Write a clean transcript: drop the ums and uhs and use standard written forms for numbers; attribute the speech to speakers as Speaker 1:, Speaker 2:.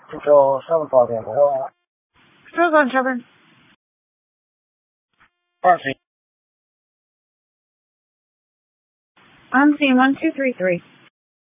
Speaker 1: Control 740, hello.
Speaker 2: Control's on, Trevor.
Speaker 1: Pharmacy.
Speaker 2: On scene 1233.